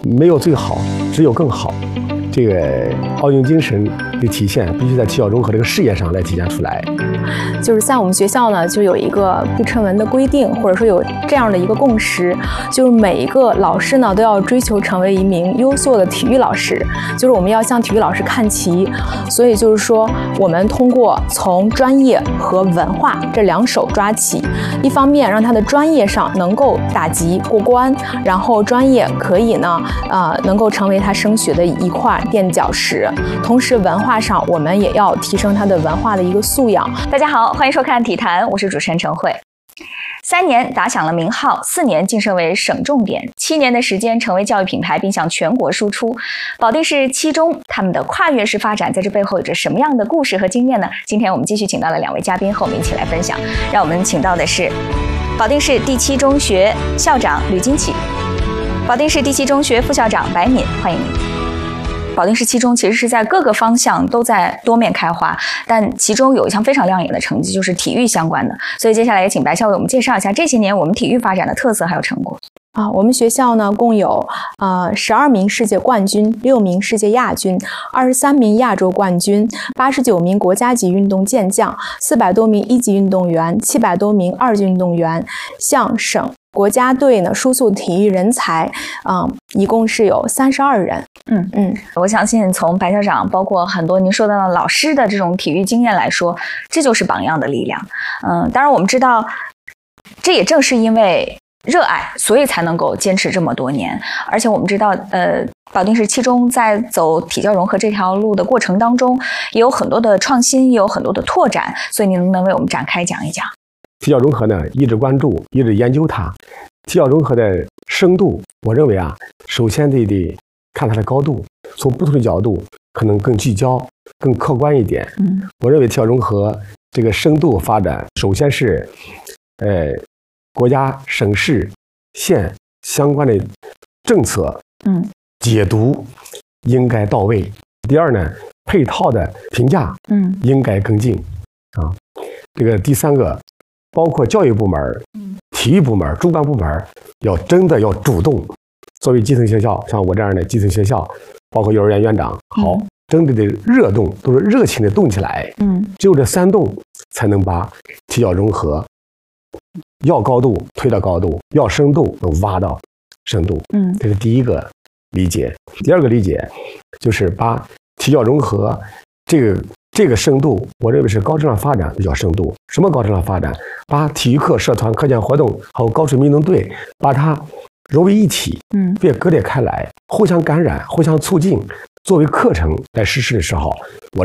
没有最好，只有更好。这个奥运精神的体现，必须在体教融合这个事业上来体现出来。 就是在我们学校呢，就有一个不成文的规定，或者说有这样的一个共识，就是每一个老师呢都要追求成为一名优秀的体育老师，就是我们要向体育老师看齐。所以就是说，我们通过从专业和文化这两手抓起，一方面让他的专业上能够打级过关，然后专业可以呢，能够成为他升学的一块垫脚石，同时文化上我们也要提升他的文化的一个素养。 大家好，欢迎收看体坛，我是主持人陈慧。3年打响了名号，4年晋升为省重点，7年的时间成为教育品牌，并向全国输出。保定市7中他们的跨越式发展，在这背后有着什么样的故事和经验呢？今天我们继续请到了2位嘉宾和我们一起来分享。让我们请到的是保定市第7中学校长吕金启，保定市第7中学副校长白敏，欢迎您。保定市7中其实是在各个方向都在多面开花，但其中有一项非常亮眼的成绩，就是体育相关的。所以接下来也请白校为我们介绍一下这些年我们体育发展的特色还有成果。 我们学校呢共有12名世界冠军，6名世界亚军，23名亚洲冠军，89名国家级运动健将，400多名1级运动员，700多名2级运动员，向省国家队呢输送体育人才，一共是有32人。 我相信从白校长包括很多您说到的老师的这种体育经验来说，这就是榜样的力量。当然我们知道，这也正是因为热爱，所以才能够坚持这么多年。而且我们知道，保定市7中在走体教融合这条路的过程当中，也有很多的创新，也有很多的拓展。所以您能不能为我们展开讲一讲？ 体教融合呢，一直关注，一直研究它。体教融合的深度，我认为首先得看它的高度，从不同的角度可能更聚焦、更客观一点。我认为体教融合这个深度发展，首先是国家、省市、县相关的政策解读应该到位。第二呢，配套的评价应该跟进这个第三个，包括教育部门、体育部门、主管部门真的要主动。作为基层学校，像我这样的基层学校，包括幼儿园园长，真的得热动，都是热情的动起来。只有这3动，才能把体教融合要高度推到高度，要深度能挖到深度。这是第一个理解。第二个理解就是把体教融合这个深度，我认为是高质量发展比较深度。什么高质量发展？把体育课、社团、课间活动还有高水平运动队，把它融为一体，别割裂开来，互相感染、互相促进。作为课程来实施的时候，我